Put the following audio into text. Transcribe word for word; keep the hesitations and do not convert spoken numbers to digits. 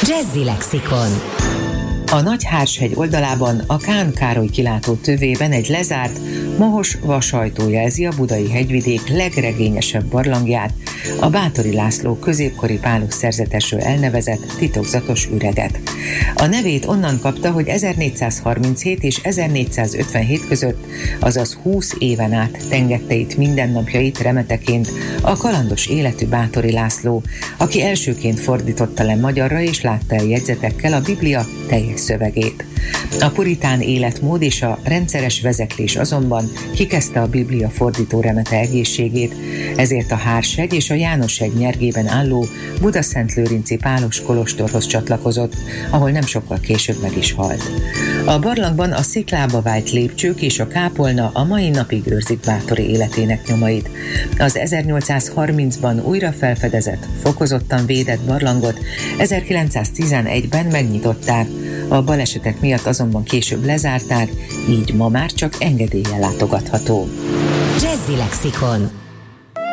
Jazzy Lexikon. A Nagy-Hárshegy oldalában, a Kán Károly kilátó tövében egy lezárt, mohos vasajtó jelzi a budai hegyvidék legregényesebb barlangját, a Báthory László középkori pálos szerzetesről elnevezett titokzatos üreget. A nevét onnan kapta, hogy ezernégyszázharminchét és ezernégyszázötvenhét között, azaz húsz éven át tengette itt mindennapjait remeteként a kalandos életű Báthory László, aki elsőként fordította le magyarra és látta el jegyzetekkel a Biblia teljes szövegét. A puritán életmód és a rendszeres vezeklés azonban kikezdte a Biblia fordító remete egészségét, ezért a Hárshegy és a Jánoshegy nyergében álló Budaszentlőrinci pálos kolostorhoz csatlakozott, ahol nem sokkal később meg is halt. A barlangban a sziklába vájt lépcsők és a kápolna a mai napig őrzik Báthory életének nyomait. Az ezernyolcszázharmincban újra felfedezett, fokozottan védett barlangot ezerkilencszáztizenegyben megnyitották, a balesetek miatt azonban később lezárták, így ma már csak engedéllyel látogatható. Jazzy Lexikon.